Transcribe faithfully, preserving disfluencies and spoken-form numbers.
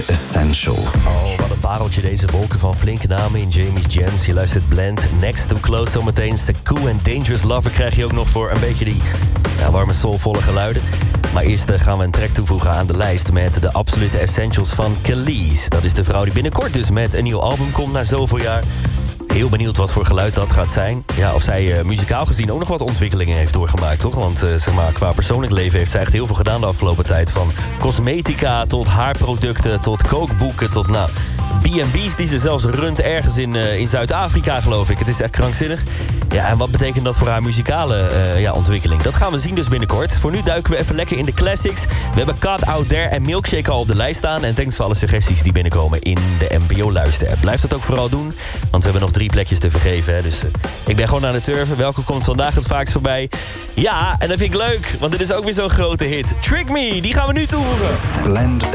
Essentials. Oh, wat een pareltje deze wolken van flinke namen in Jamie's Jams. Je luistert Blend, Next to Close zometeen. Sekou en Dangerous Lover krijg je ook nog voor een beetje die ja, warme soulvolle geluiden. Maar eerst uh, gaan we een track toevoegen aan de lijst met de absolute essentials van Kelis. Dat is de vrouw die binnenkort dus met een nieuw album komt na zoveel jaar. Heel benieuwd wat voor geluid dat gaat zijn. Ja, of zij uh, muzikaal gezien ook nog wat ontwikkelingen heeft doorgemaakt, toch? Want uh, zeg maar, qua persoonlijk leven heeft zij echt heel veel gedaan de afgelopen tijd. Van cosmetica tot haarproducten, tot kookboeken, tot nou... B en B's die ze zelfs runt ergens in, uh, in Zuid-Afrika, geloof ik. Het is echt krankzinnig. Ja, en wat betekent dat voor haar muzikale uh, ja, ontwikkeling? Dat gaan we zien dus binnenkort. Voor nu duiken we even lekker in de classics. We hebben Caught Out There en Milkshake al op de lijst staan. En thanks voor alle suggesties die binnenkomen in de N P O-luister-app. Blijf dat ook vooral doen, want we hebben nog drie plekjes te vergeven. Hè. Dus uh, ik ben gewoon aan het turven. Welke komt vandaag het vaakst voorbij? Ja, en dat vind ik leuk, want dit is ook weer zo'n grote hit. Trick Me, die gaan we nu toevoegen. Blend